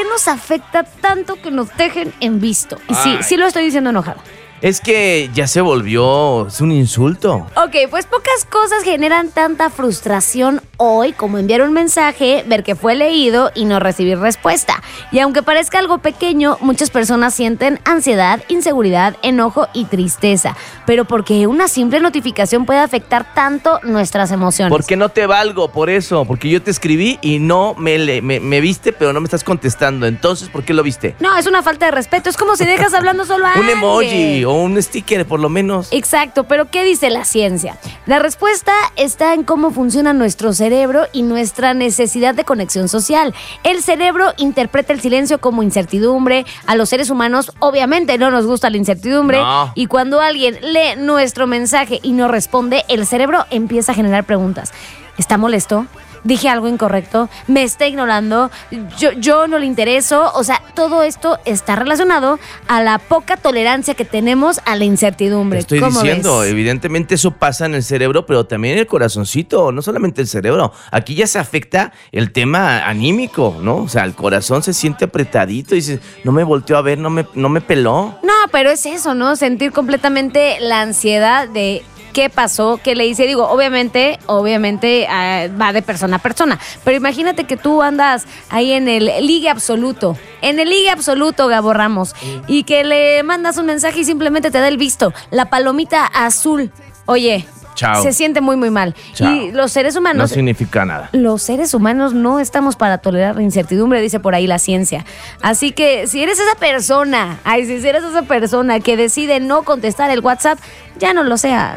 qué nos afecta tanto que nos dejen en visto? Y sí lo estoy diciendo enojada. Es que ya se volvió, es un insulto. Ok, pues pocas cosas generan tanta frustración hoy como enviar un mensaje, ver que fue leído y no recibir respuesta. Y aunque parezca algo pequeño, muchas personas sienten ansiedad, inseguridad, enojo y tristeza. Pero porque una simple notificación puede afectar tanto nuestras emociones. Porque no te valgo por eso, porque yo te escribí y no me viste, pero no me estás contestando. Entonces, ¿por qué lo viste? No, es una falta de respeto, es como si dejas hablando solo a Un alguien. emoji o un sticker, por lo menos. Exacto, pero ¿qué dice la ciencia? La respuesta está en cómo funciona nuestro cerebro y nuestra necesidad de conexión social. El cerebro interpreta el silencio como incertidumbre. A los seres humanos, obviamente, no nos gusta la incertidumbre. No. Y cuando alguien lee nuestro mensaje y no responde, el cerebro empieza a generar preguntas. ¿Está molesto? ¿Dije algo incorrecto? ¿Me está ignorando? ¿Yo no le intereso? O sea, todo esto está relacionado a la poca tolerancia que tenemos a la incertidumbre. Te estoy ¿Cómo diciendo, ves? evidentemente eso pasa en el cerebro, pero también en el corazoncito, no solamente el cerebro. Aquí ya se afecta el tema anímico, ¿no? O sea, el corazón se siente apretadito y dice, no me volteó a ver, no me peló. No, pero es eso, ¿no? Sentir completamente la ansiedad de qué pasó, qué le hice. Digo, obviamente va de persona a persona. Pero imagínate que tú andas ahí en el ligue absoluto. En el ligue absoluto, Gabo Ramos. Y que le mandas un mensaje y simplemente te da el visto. La palomita azul. Oye, Chao. se siente muy, muy mal. Chao. Y los seres No humanos... significa nada. Los seres humanos no estamos para tolerar la incertidumbre, dice por ahí la ciencia. Así que si eres esa persona, si eres esa persona que decide no contestar el WhatsApp, ya no lo seas.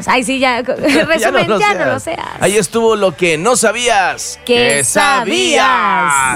Resumen, ya no lo seas. Ahí estuvo lo que no sabías que sabías.